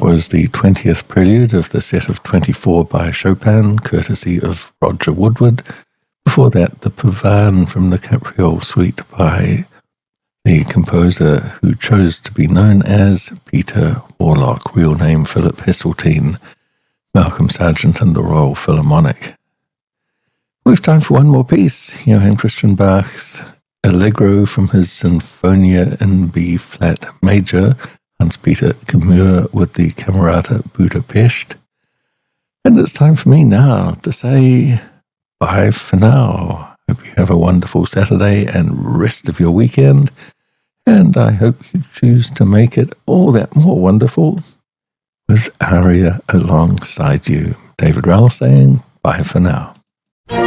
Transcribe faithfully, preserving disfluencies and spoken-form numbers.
was the twentieth prelude of the set of twenty-four by Chopin, courtesy of Roger Woodward. Before that, the Pavane from the Capriole Suite by the composer who chose to be known as Peter Warlock, real name Philip Heseltine, Malcolm Sargent and the Royal Philharmonic. We've time for one more piece, Johann Christian Bach's Allegro from his Sinfonia in B-flat major, Hans-Peter Gemur with the Camerata Budapest. And it's time for me now to say bye for now. Hope you have a wonderful Saturday and rest of your weekend, and I hope you choose to make it all that more wonderful with Aria alongside you. David Rowell saying bye for now.